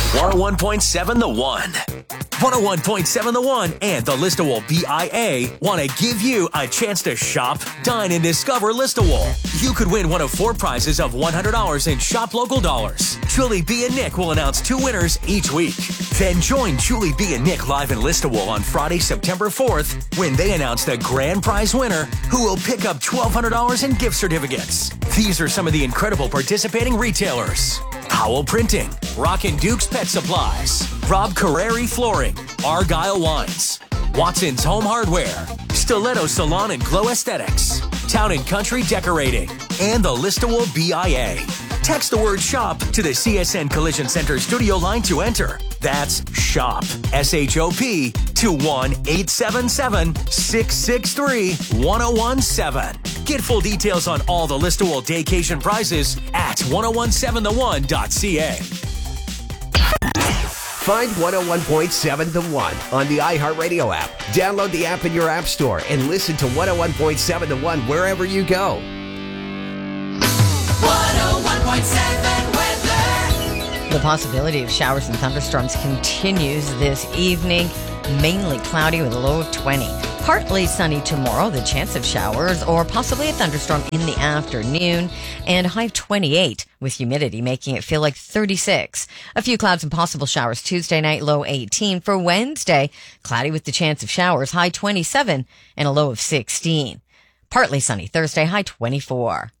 101.7 The One. 101.7 The One and the Listowel BIA want to give you a chance to shop, dine, and discover Listowel. You could win one of 4 prizes of $100 in Shop Local dollars. Julie B. and Nick will announce 2 winners each week. Then join Julie B. and Nick live in Listowel on Friday, September 4th, when they announce the grand prize winner, who will pick up $1,200 in gift certificates. These are some of the incredible participating retailers: Howell Printing, Rockin' Duke's Pet Supplies, Rob Carreri Flooring, Argyle Wines, Watson's Home Hardware, Stiletto Salon and Glow Aesthetics, Town & Country Decorating, and the Listowel BIA. Text the word SHOP to the CSN Collision Center studio line to enter. That's SHOP, SHOP, to 1-877-663-1017. Get full details on all the Listowel Daycation prizes at 1017theone.ca. Find 101.7 The One on the iHeartRadio app. Download the app in your app store and listen to 101.7 The One wherever you go. 101.7 weather. The possibility of showers and thunderstorms continues this evening. Mainly cloudy with a low of 20. Partly sunny tomorrow, the chance of showers or possibly a thunderstorm in the afternoon, and high of 28 with humidity making it feel like 36. A few clouds and possible showers Tuesday night, low 18. For Wednesday, cloudy with the chance of showers, high 27 and a low of 16. Partly sunny Thursday, high 24.